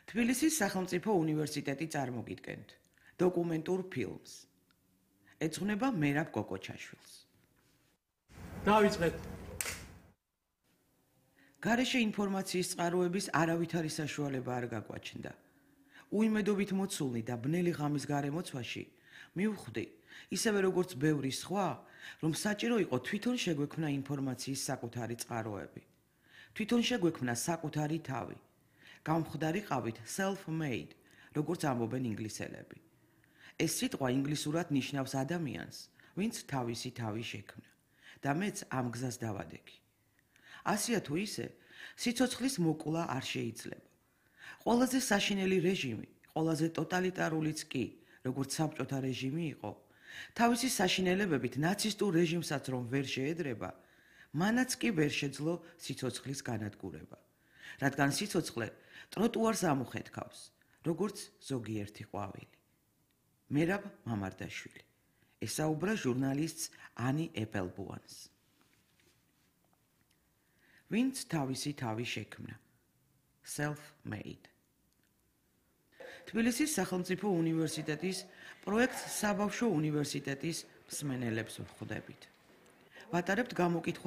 თბილისის სახელმწიფო უნივერსიტეტი წარმოგიდგენთ დოკუმენტურ ფილმს. ეძღვნება მერაბ კოკოჩაშვილს. დავიწყეთ. გარეშე ინფორმაციის წყაროების არავითარი საშუალება არ გაგვაჩნდა. უიმედობით მოცულნი და ბნელი ღამის გარემოცვაში მივხვდი, ისევე როგორც ბევრი სხვა, რომ საჭირო იყო თვითონ შეგვექმნა ინფორმაციის საკუთარი წყაროები. თვითონ შეგვექმნა საკუთარი თავი. გამხდარიყავით self-made, როგორც ამბობენ ინგლისელები. ეს სიტყვა ინგლისურად ნიშნავს ადამიანს, ვინც თავისი თავი შექმნა და მეც ამ გზას დავადექი. ასია თუ ისე, სიცოცხლის მოკლა არ შეიძლება. ყველაზე საშინელი რეჟიმი, ყველაზე ტოტალიტარულიც კი, როგორც საბჭოთა რეჟიმი იყო, თავისი საშინელებებით ნაცისტურ რეჟიმსაც რომ ვერ შეედრება, მანაც კი ვერ შეძლო სიცოცხლის განადგურება. რადგან სიცოცხლე ტროტუარს ამუხეთქავს, როგორც ზოგიერთი ყვავილი. მერაბ მამარდაშვილი. ესაუბრა ჟურნალისტს ანი ეპელბუანს. ვინც თავისი თავი შექმნა. Self-made. თბილისის სახელმწიფო უნივერსიტეტის პროექტ საბავშვო უნივერსიტეტის მსმენელებს ვხვდებით. ვატარებთ გამოკითხვა